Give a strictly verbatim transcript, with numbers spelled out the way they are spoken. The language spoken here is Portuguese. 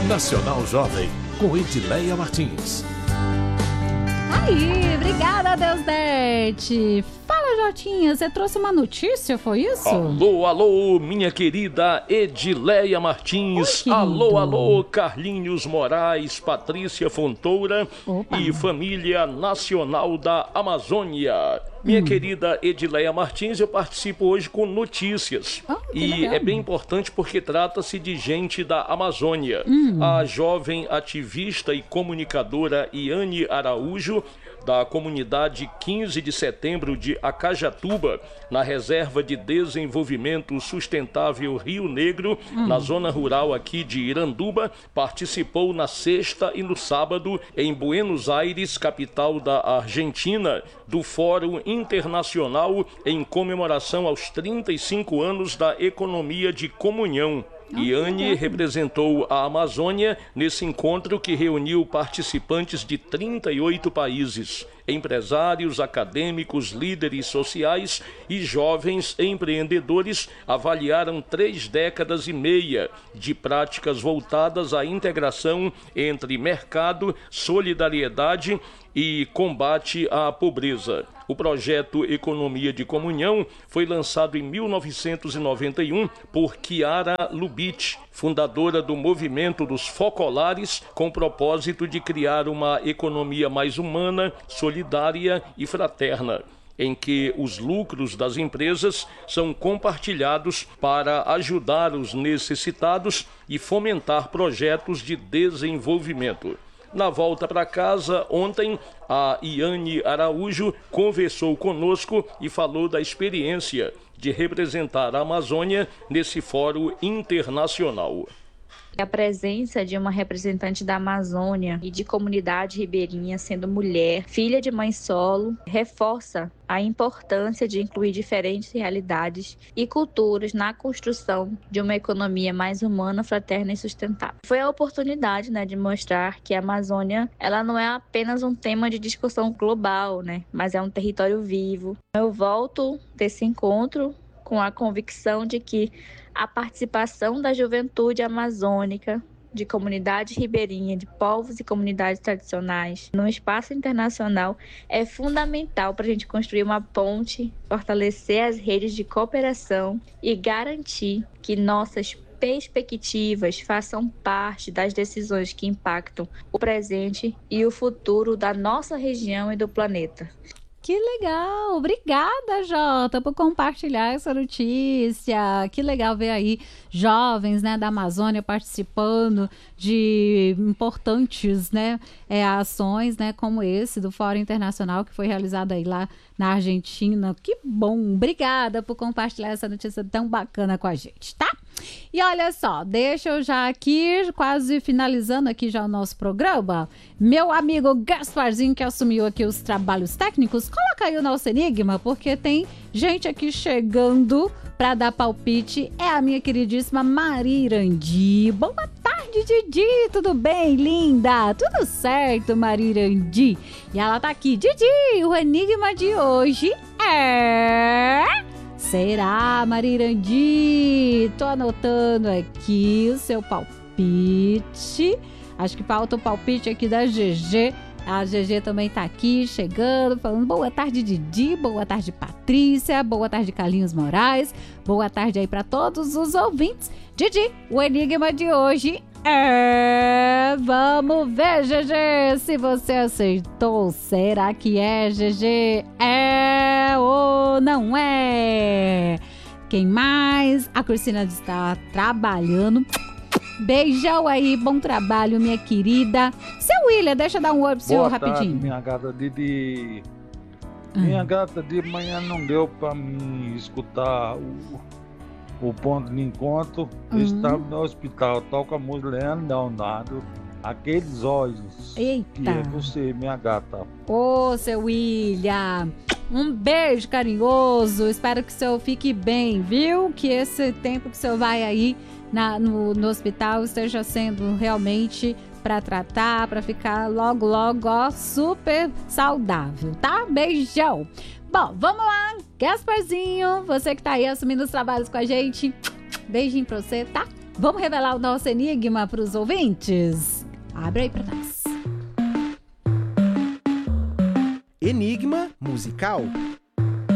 Nacional Jovem, com Edileia Martins. Aí, obrigada, Deusdete. Fala, Jotinha, você trouxe uma notícia, foi isso? Alô, alô, minha querida Edileia Martins. Oi, alô, alô, Carlinhos Moraes, Patrícia Fontoura. Opa. E família nacional da Amazônia. Minha hum. querida Edileia Martins, eu participo hoje com notícias. Oh, e legal. É bem importante porque trata-se de gente da Amazônia. Hum. A jovem ativista e comunicadora Iane Araújo, da comunidade quinze de setembro de Acajatuba, na Reserva de Desenvolvimento Sustentável Rio Negro, hum. na zona rural aqui de Iranduba, participou na sexta e no sábado em Buenos Aires, capital da Argentina, do Fórum Internacional em comemoração aos trinta e cinco anos da Economia de Comunhão. Iane representou a Amazônia nesse encontro que reuniu participantes de trinta e oito países, empresários, acadêmicos, líderes sociais e jovens empreendedores. Avaliaram três décadas e meia de práticas voltadas à integração entre mercado, solidariedade e combate à pobreza. O projeto Economia de Comunhão foi lançado em mil novecentos e noventa e um por Chiara Lubitsch, fundadora do movimento dos focolares, com o propósito de criar uma economia mais humana, solidária e fraterna, em que os lucros das empresas são compartilhados para ajudar os necessitados e fomentar projetos de desenvolvimento. Na volta para casa, ontem, a Iane Araújo conversou conosco e falou da experiência de representar a Amazônia nesse fórum internacional. A presença de uma representante da Amazônia e de comunidade ribeirinha, sendo mulher, filha de mãe solo, reforça a importância de incluir diferentes realidades e culturas na construção de uma economia mais humana, fraterna e sustentável. Foi a oportunidade, né, de mostrar que a Amazônia, ela não é apenas um tema de discussão global, né, mas é um território vivo. Eu volto desse encontro com a convicção de que a participação da juventude amazônica, de comunidades ribeirinhas, de povos e comunidades tradicionais no espaço internacional é fundamental para a gente construir uma ponte, fortalecer as redes de cooperação e garantir que nossas perspectivas façam parte das decisões que impactam o presente e o futuro da nossa região e do planeta. Que legal! Obrigada, Jota, por compartilhar essa notícia. Que legal ver aí jovens, né, da Amazônia participando de importantes, né, é, ações, né, como esse do Fórum Internacional que foi realizado aí lá na Argentina. Que bom! Obrigada por compartilhar essa notícia tão bacana com a gente, tá? E olha só, deixa eu já aqui, quase finalizando aqui já o nosso programa, meu amigo Gasparzinho, que assumiu aqui os trabalhos técnicos, coloca aí o nosso enigma, porque tem gente aqui chegando para dar palpite, é a minha queridíssima Marirandi. Boa tarde, Didi, tudo bem, linda? Tudo certo, Marirandi? E ela tá aqui, Didi, o enigma de hoje é... Será, Marirandi? Tô anotando aqui o seu palpite. Acho que falta o palpite aqui da G G. A G G também tá aqui, chegando, falando boa tarde, Didi, boa tarde, Patrícia, boa tarde, Carlinhos Moraes, boa tarde aí para todos os ouvintes. Didi, o enigma de hoje é... Vamos ver, G G, se você acertou. Será que é, G G? É ou não é? Quem mais? A Cristina está trabalhando. Beijão aí, bom trabalho, minha querida. Seu William, deixa eu dar um oi pro senhor rapidinho. Boa tarde, minha gata Didi. Minha hum. gata, de manhã não deu pra mim escutar o, o ponto de encontro. Eu hum. estava no hospital, toca a música Leandro Leonardo, Aqueles Olhos. Eita. Que é você, minha gata. Ô, seu William, um beijo carinhoso. Espero que o senhor fique bem, viu? Que esse tempo que o senhor vai aí Na, no, no hospital esteja sendo realmente para tratar, para ficar logo, logo, ó, super saudável, tá? Beijão! Bom, vamos lá, Gasparzinho, você que tá aí assumindo os trabalhos com a gente, beijinho pra você, tá? Vamos revelar o nosso enigma para os ouvintes? Abre aí para nós. Enigma musical.